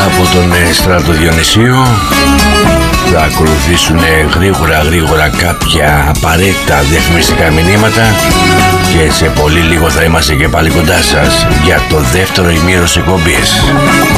από τον Στράτο Διονυσίου. Θα ακολουθήσουν γρήγορα κάποια απαραίτητα διαφημιστικά μηνύματα και σε πολύ λίγο θα είμαστε και πάλι κοντά σας για το δεύτερο ημίρο εκπομπής.